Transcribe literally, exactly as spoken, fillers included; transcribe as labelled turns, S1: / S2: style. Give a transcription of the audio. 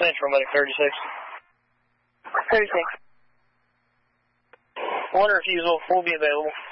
S1: Central, medic thirty-six.
S2: thirty-six.
S1: One refusal will be available.